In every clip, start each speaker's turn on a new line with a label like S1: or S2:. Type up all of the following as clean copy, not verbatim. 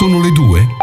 S1: Sono le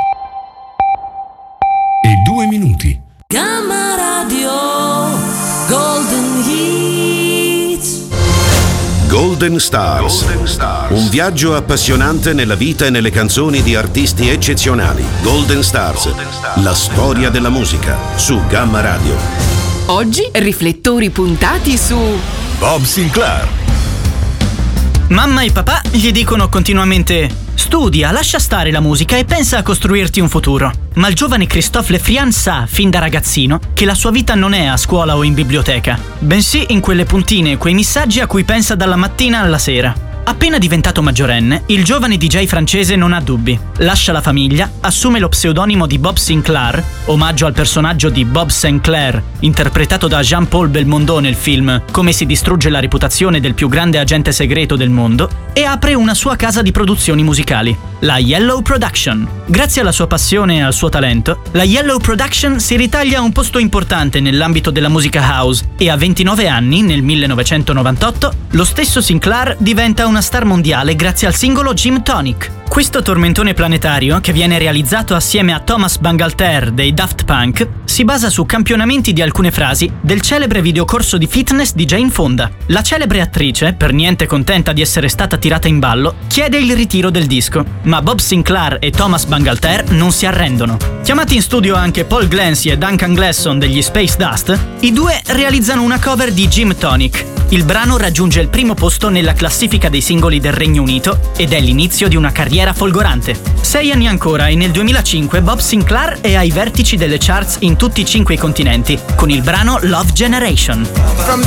S1: 2:02.
S2: Gamma Radio Golden Hits.
S3: Golden Stars. Un viaggio appassionante nella vita e nelle canzoni di artisti eccezionali. Golden Stars. La storia della musica su Gamma Radio.
S4: Oggi riflettori puntati su
S5: Bob Sinclair.
S6: Mamma e papà gli dicono continuamente: studia, lascia stare la musica e pensa a costruirti un futuro. Ma il giovane Christophe Lefrian sa, fin da ragazzino, che la sua vita non è a scuola o in biblioteca, bensì in quelle puntine e quei messaggi a cui pensa dalla mattina alla sera. Appena diventato maggiorenne, il giovane DJ francese non ha dubbi. Lascia la famiglia, assume lo pseudonimo di Bob Sinclair, omaggio al personaggio di Bob Sinclair, interpretato da Jean-Paul Belmondo nel film Come si distrugge la reputazione del più grande agente segreto del mondo, e apre una sua casa di produzioni musicali, la Yellow Production. Grazie alla sua passione e al suo talento, la Yellow Production si ritaglia un posto importante nell'ambito della musica house e a 29 anni, nel 1998, lo stesso Sinclair diventa una star mondiale grazie al singolo Gym Tonic. Questo tormentone planetario, che viene realizzato assieme a Thomas Bangalter dei Daft Punk, si basa su campionamenti di alcune frasi del celebre videocorso di fitness di Jane Fonda. La celebre attrice, per niente contenta di essere stata tirata in ballo, chiede il ritiro del disco, ma Bob Sinclair e Thomas Bangalter non si arrendono. Chiamati in studio anche Paul Glancy e Duncan Glasson degli Space Dust, i due realizzano una cover di Gym Tonic. Il brano raggiunge il primo posto nella classifica dei singoli del Regno Unito ed è l'inizio di una carriera folgorante. 6 anni ancora e nel 2005 Bob Sinclair è ai vertici delle charts in tutti i 5 continenti con il brano Love Generation.
S7: From